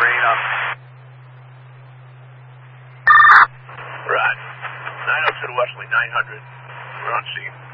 Bring it up. Right. 902 to Wesley, 900. We're on scene.